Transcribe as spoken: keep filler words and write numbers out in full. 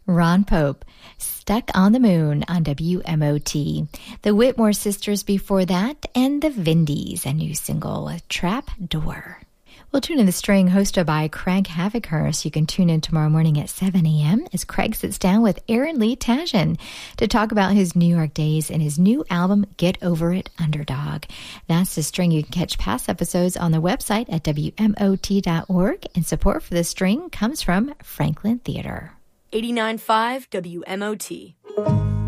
Ron Pope, Stuck on the Moon on W M O T. The Whitmore Sisters before that, and the Vindies, a new single, Trap Door. We'll tune in the string hosted by Craig Havikhurst. You can tune in tomorrow morning at seven a.m. as Craig sits down with Aaron Lee Tashin to talk about his New York days and his new album, Get Over It, Underdog. That's the string. You can catch past episodes on the website at W M O T dot org, and support for the string comes from Franklin Theater. eighty-nine point five W M O T.